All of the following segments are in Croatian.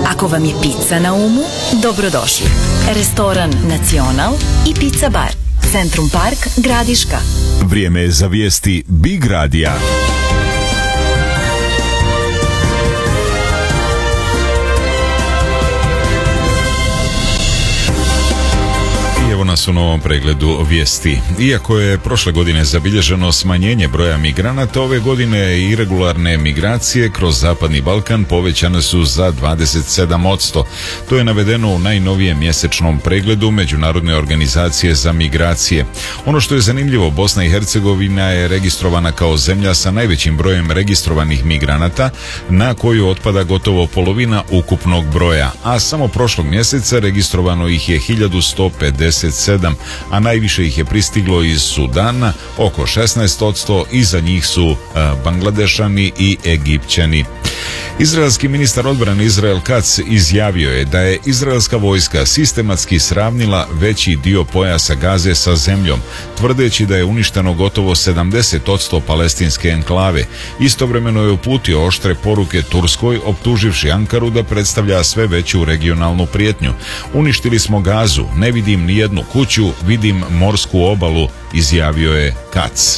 Ako vam je pizza na umu, dobrodošli. Restoran Nacional i Pizza Bar. Centrum Park, Gradiška. Vrijeme je za vijesti Big Radija. Evo nas u novom pregledu vijesti. Iako je prošle godine zabilježeno smanjenje broja migranata, ove godine iregularne migracije kroz Zapadni Balkan povećane su za 27%. To je navedeno u najnovijem mjesečnom pregledu Međunarodne organizacije za migracije. Ono što je zanimljivo, Bosna i Hercegovina je registrovana kao zemlja sa najvećim brojem registrovanih migranata, na koju otpada gotovo polovina ukupnog broja, a samo prošlog mjeseca registrovano ih je 1157, a najviše ih je pristiglo iz Sudana, oko 16%, iza njih su Bangladešani i Egipćani. Izraelski ministar odbrane Israel Katz izjavio je da je izraelska vojska sistematski sravnila veći dio pojasa Gaze sa zemljom, tvrdeći da je uništeno gotovo 70% palestinske enklave. Istovremeno je uputio oštre poruke Turskoj, optuživši Ankaru da predstavlja sve veću regionalnu prijetnju. Uništili smo Gazu, ne vidim ni jednu kuću, vidim morsku obalu, izjavio je Katz.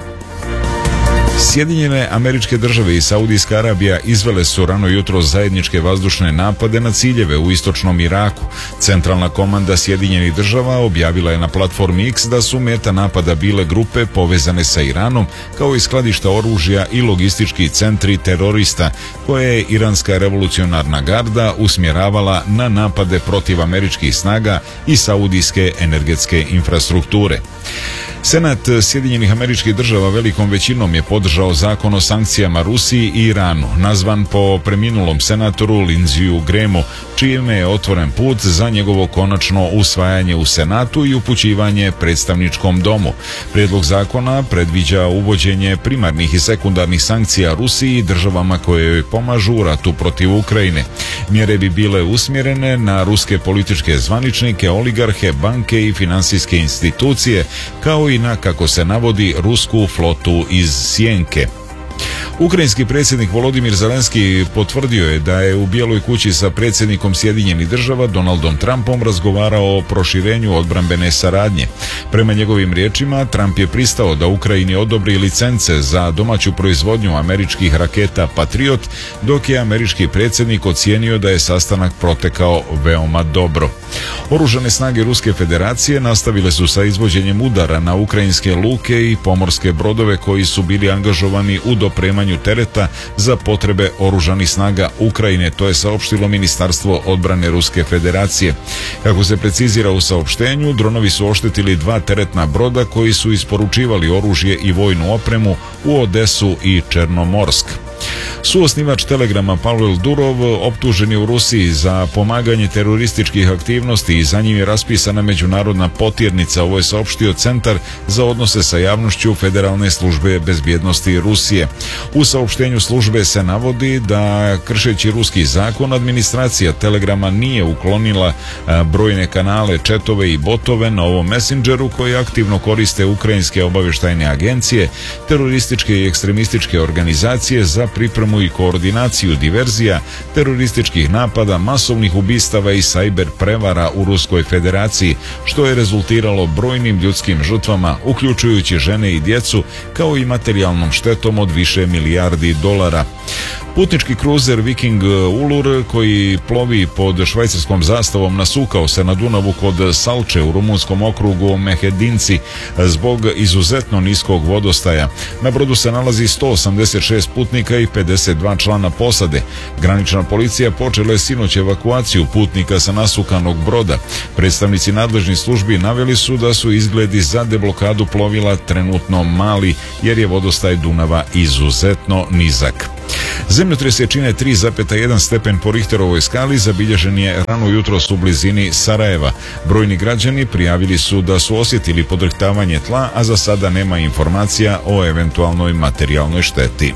Sjedinjene Američke Države i Saudijska Arabija izvele su rano jutro zajedničke vazdušne napade na ciljeve u istočnom Iraku. Centralna komanda Sjedinjenih Država objavila je na platformi X da su meta napada bile grupe povezane sa Iranom, kao i skladišta oružja i logistički centri terorista, koje je Iranska revolucionarna garda usmjeravala na napade protiv američkih snaga i saudijske energetske infrastrukture. Senat Sjedinjenih Američkih Država velikom većinom je podržao zakon o sankcijama Rusiji i Iranu, nazvan po preminulom senatoru Lindseyju Grahamu, čime je otvoren put za njegovo konačno usvajanje u Senatu i upućivanje predstavničkom domu. Prijedlog zakona predviđa uvođenje primarnih i sekundarnih sankcija Rusiji i državama koje joj pomažu u ratu protiv Ukrajine. Mjere bi bile usmjerene na ruske političke zvaničnike, oligarhe, banke i financijske institucije, kao i na, kako se navodi, rusku flotu iz sjenke. Ukrajinski predsjednik Volodimir Zelenski potvrdio je da je u Bijeloj kući sa predsjednikom Sjedinjenih Država Donaldom Trumpom razgovarao o proširenju odbrambene saradnje. Prema njegovim riječima, Trump je pristao da Ukrajini odobri licence za domaću proizvodnju američkih raketa Patriot, dok je američki predsjednik ocijenio da je sastanak protekao veoma dobro. Oružane snage Ruske federacije nastavile su sa izvođenjem udara na ukrajinske luke i pomorske brodove koji su bili angažovani u dopremanju tereta za potrebe oružanih snaga Ukrajine, to je saopštilo Ministarstvo odbrane Ruske federacije. Kako se precizira u saopštenju, dronovi su oštetili 2 teretna broda koji su isporučivali oružje i vojnu opremu u Odesu i Černomorsk. Suosnivač Telegrama Pavel Durov optužen je u Rusiji za pomaganje terorističkih aktivnosti i za njim je raspisana međunarodna potjernica, ovo je saopštio Centar za odnose sa javnošću Federalne službe bezbjednosti Rusije. U saopštenju službe se navodi da, kršeći ruski zakon, administracija Telegrama nije uklonila brojne kanale, četove i botove na ovom messengeru koji aktivno koriste ukrajinske obavještajne agencije, terorističke i ekstremističke organizacije za pripremu i koordinaciju diverzija, terorističkih napada, masovnih ubistava i sajber prevara u Ruskoj federaciji, što je rezultiralo brojnim ljudskim žrtvama, uključujući žene i djecu, kao i materijalnom štetom od više milijardi dolara. Putnički kruzer Viking Ulur, koji plovi pod švajcarskom zastavom, nasukao se na Dunavu kod Salče u rumunskom okrugu Mehedinci zbog izuzetno niskog vodostaja. Na brodu se nalazi 186 putnika i 52 člana posade. Granična policija počela je sinoć evakuaciju putnika sa nasukanog broda. Predstavnici nadležnih službi naveli su da su izgledi za deblokadu plovila trenutno mali, jer je vodostaj Dunava izuzetno nizak. Zemljotres jačine 3,1 stepen po Richterovoj skali zabilježen je rano jutros u blizini Sarajeva. Brojni građani prijavili su da su osjetili podrhtavanje tla, a za sada nema informacija o eventualnoj materijalnoj šteti.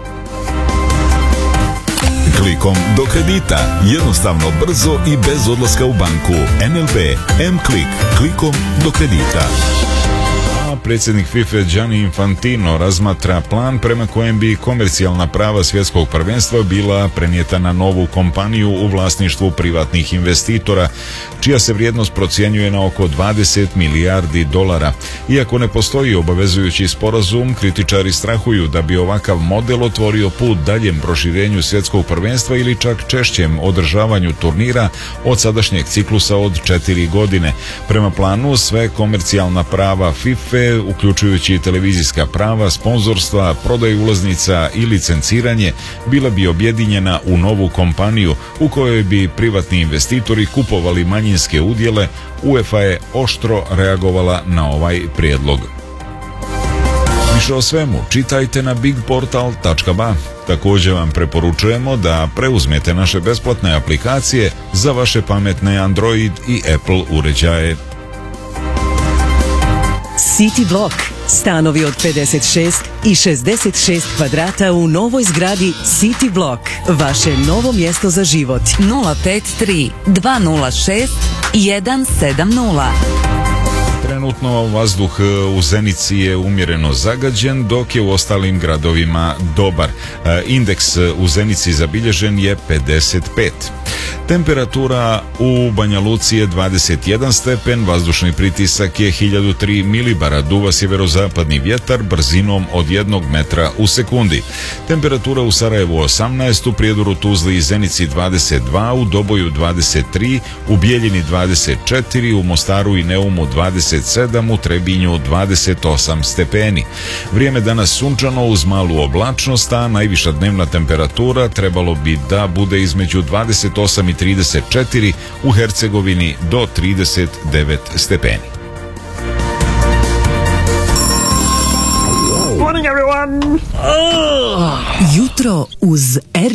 Klikom do kredita. Jednostavno, brzo i bez odlaska u banku. NLB M-Klik. Klikom do kredita. predsjednik FIFA Gianni Infantino razmatra plan prema kojem bi komercijalna prava svjetskog prvenstva bila prenijeta na novu kompaniju u vlasništvu privatnih investitora, čija se vrijednost procjenjuje na oko 20 milijardi dolara. Iako ne postoji obavezujući sporazum, kritičari strahuju da bi ovakav model otvorio put daljem proširenju svjetskog prvenstva ili čak češćem održavanju turnira od sadašnjeg ciklusa od 4 godine. Prema planu, sve komercijalna prava FIFA, uključujući televizijska prava, sponzorstva, prodaju ulaznica i licenciranje, bila bi objedinjena u novu kompaniju u kojoj bi privatni investitori kupovali manjinske udjele. UEFA je oštro reagovala na ovaj prijedlog. Više o svemu čitajte na bigportal.ba. Također vam preporučujemo da preuzmete naše besplatne aplikacije za vaše pametne Android i Apple uređaje. City Block. Stanovi od 56 i 66 kvadrata u novoj zgradi City Block. Vaše novo mjesto za život. 053 206 170. Trenutno vazduh u Zenici je umjereno zagađen, dok je u ostalim gradovima dobar. Indeks u Zenici zabilježen je 55. Temperatura u Banja Luci je 21 stepen, vazdušni pritisak je 1003 milibara, duva sjeverozapadni vjetar brzinom od 1 metra u sekundi. Temperatura u Sarajevu 18, u Prijedoru, Tuzli i Zenici 22, u Doboju 23, u Bijeljini 24, u Mostaru i Neumu 27, u Trebinju 28 stepeni. Vrijeme danas sunčano uz malu oblačnost, a najviša dnevna temperatura trebalo bi da bude između 28 i 34, u Hercegovini do 39 stepeni. Jutro uz